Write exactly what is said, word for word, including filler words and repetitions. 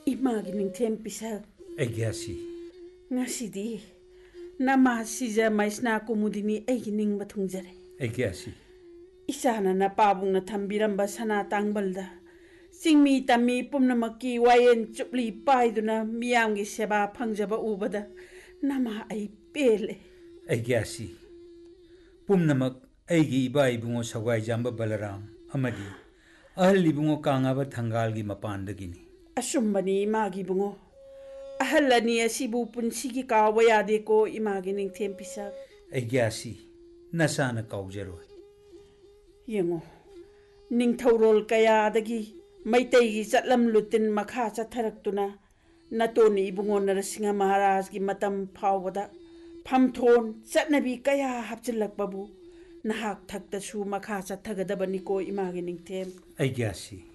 Imagi ningthem pisak. Agyasi. Ngasidi. Nama sija maisna kumudini aigi ning mathungjare. Agyasi. Isana na pabung na thambiramba sana tangbalda. Singmi tami pumnamaki wayen chupli paiduna miyamgi seba phangjaba ubada. Nama ai pele. Agyasi. Pumnamak aigi iba ibungo sawai jamba Balaram amadi. Ahal ibungo kangaba thangalgi mapandagini. Asumbani imagi bungo. Ahalani asibu punsigi kawa yade ko imagi ningthem pisak. Agyasi. Nasana kaujaro. Yengo. Ningthaurol kaya adagi. Maitaygi chatlam lutin makha chatharaktuna. Natoni ibungo Narasinga Maharajgi matam phawada. Phamthon chatnabi kaya hapchilak babu. Nahak thakta su makha chathagadabani ko imagi ningthem. Agyasi.